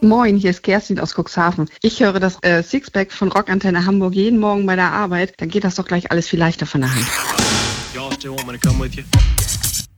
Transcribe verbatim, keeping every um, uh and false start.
Moin, hier ist Kerstin aus Cuxhaven. Ich höre das äh, Sixpack von Rockantenne Hamburg jeden Morgen bei der Arbeit. Dann geht das doch gleich alles viel leichter von der Hand. Y'all still want me to come with you?